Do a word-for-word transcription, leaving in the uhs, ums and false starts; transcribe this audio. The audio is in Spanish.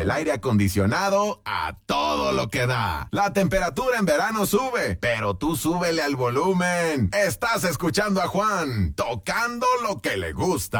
el aire acondicionado a todo lo que da. La temperatura en verano sube, pero tú súbele al volumen. Estás escuchando a Juan, tocando lo que le gusta.